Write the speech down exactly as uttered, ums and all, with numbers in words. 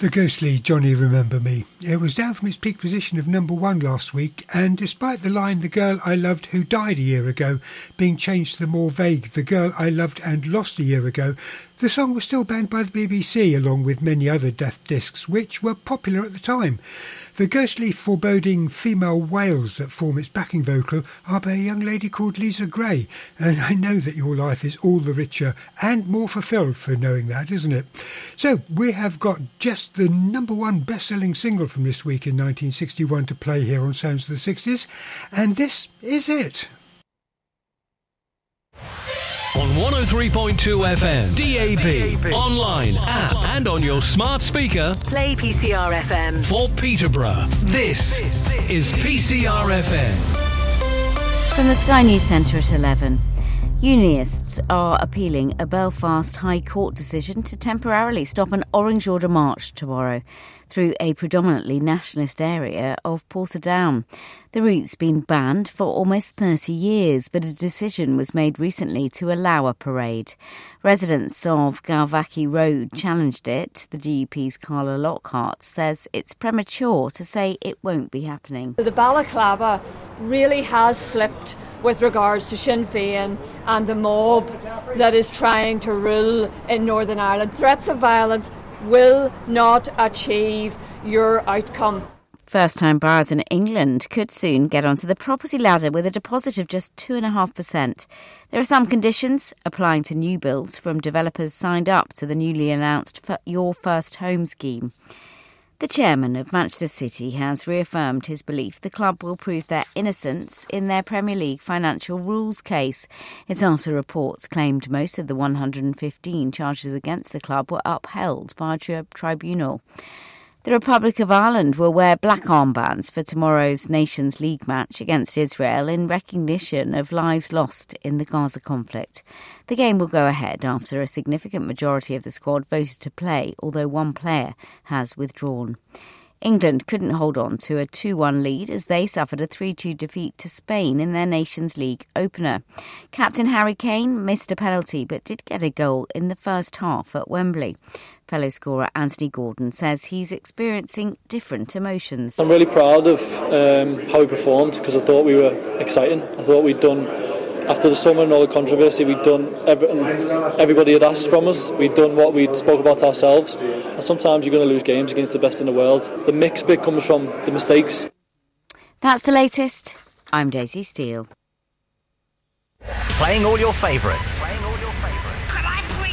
The ghostly Johnny Remember Me. It was down from its peak position of number one last week, and despite the line "The Girl I Loved Who Died a Year Ago" being changed to the more vague "The Girl I Loved and Lost a Year Ago," the song was still banned by the B B C along with many other death discs which were popular at the time. The ghostly, foreboding female wails that form its backing vocal are by a young lady called Lisa Gray, and I know that your life is all the richer and more fulfilled for knowing that, isn't it? So we have got just the number one best-selling single from this week in nineteen sixty-one to play here on Sounds of the sixties, and this is it. On one oh three point two F M, D A B, online, app, and on your smart speaker. Play P C R F M. For Peterborough, this is P C R F M. From the Sky News Centre at eleven. Unionists are appealing a Belfast High Court decision to temporarily stop an Orange Order march tomorrow through a predominantly nationalist area of Portadown. The route's been banned for almost thirty years, but a decision was made recently to allow a parade. Residents of Galvackie Road challenged it. The D U P's Carla Lockhart says it's premature to say it won't be happening. The balaclava really has slipped with regards to Sinn Féin and the mob that is trying to rule in Northern Ireland. Threats of violence will not achieve your outcome. First-time buyers in England could soon get onto the property ladder with a deposit of just two point five percent. There are some conditions applying to new builds from developers signed up to the newly announced Your First Home scheme. The chairman of Manchester City has reaffirmed his belief the club will prove their innocence in their Premier League financial rules case. It's after reports claimed most of the one hundred fifteen charges against the club were upheld by a tri- tribunal. The Republic of Ireland will wear black armbands for tomorrow's Nations League match against Israel in recognition of lives lost in the Gaza conflict. The game will go ahead after a significant majority of the squad voted to play, although one player has withdrawn. England couldn't hold on to a two one lead as they suffered a three two defeat to Spain in their Nations League opener. Captain Harry Kane missed a penalty but did get a goal in the first half at Wembley. Fellow scorer Anthony Gordon says he's experiencing different emotions. I'm really proud of um, how we performed because I thought we were exciting. I thought we'd done, after the summer and all the controversy, we'd done everything everybody had asked from us. We'd done what we'd spoke about ourselves. And sometimes you're going to lose games against the best in the world. The mixed bit comes from the mistakes. That's the latest. I'm Daisy Steele. Playing all your favourites.